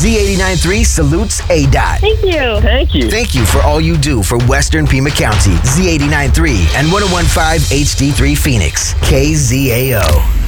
Z89.3 salutes ADOT. Thank you. Thank you. Thank you for all you do for Western Pima County. Z89.3 and 101.5 HD3 Phoenix. KZAO.